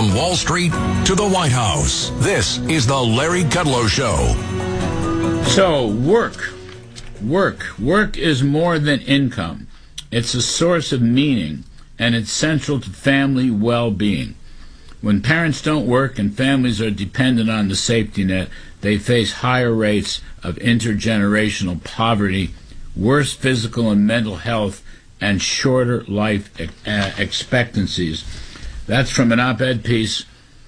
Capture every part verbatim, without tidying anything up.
From Wall Street to the White House, this is the Larry Kudlow Show. So, work. Work. Work is more than income. It's a source of meaning, and it's central to family well-being. When parents don't work and families are dependent on the safety net, they face higher rates of intergenerational poverty, worse physical and mental health, and shorter life expectancies. That's from an op-ed piece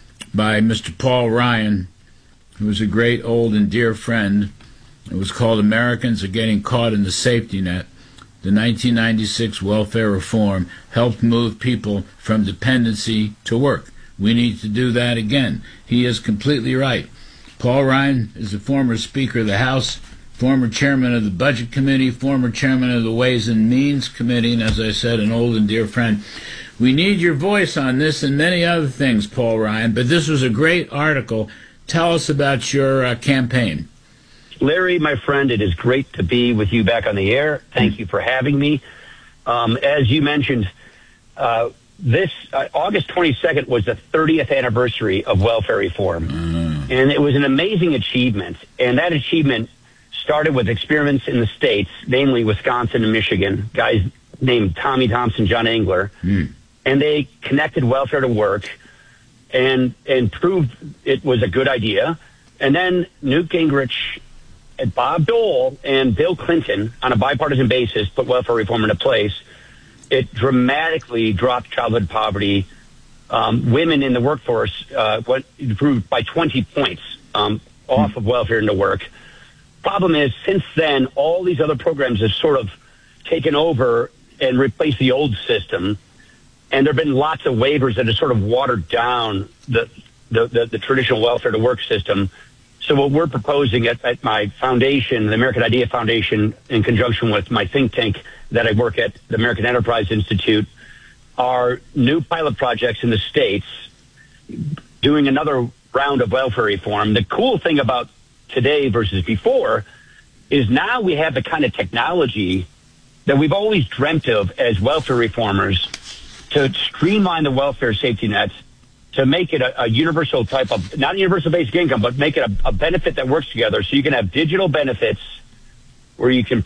by Mister Paul Ryan, who is a great old and dear friend. It was called Americans Are Getting Caught in the Safety Net. The nineteen ninety-six welfare reform helped move people from dependency to work. We need to do that again. He is completely right. Paul Ryan is a former Speaker of the House, former chairman of the Budget Committee, former chairman of the Ways and Means Committee, and as I said, an old and dear friend. We need your voice on this and many other things, Paul Ryan, but this was a great article. Tell us about your uh, campaign. Larry, my friend, it is great to be with you back on the air. Thank you for having me. Um, as you mentioned, uh, this uh, August twenty-second was the thirtieth anniversary of welfare reform, mm. and it was an amazing achievement. And that achievement started with experiments in the states, namely Wisconsin and Michigan, guys named Tommy Thompson, John Engler, mm. and they connected welfare to work and and proved it was a good idea. And then Newt Gingrich, and Bob Dole, and Bill Clinton, on a bipartisan basis, put welfare reform into place. It dramatically dropped childhood poverty. Um, women in the workforce uh, went, improved by twenty points um, off of welfare into work. Problem is, since then, all these other programs have sort of taken over and replaced the old system, and there have been lots of waivers that have sort of watered down the the, the, the traditional welfare to work system. So what we're proposing at, at my foundation, the American Idea Foundation, in conjunction with my think tank that I work at, the American Enterprise Institute, are new pilot projects in the states doing another round of welfare reform. The cool thing about today versus before is now we have the kind of technology that we've always dreamt of as welfare reformers to streamline the welfare safety nets, to make it a, a universal type of, not a universal basic income, but make it a, a benefit that works together. So you can have digital benefits where you can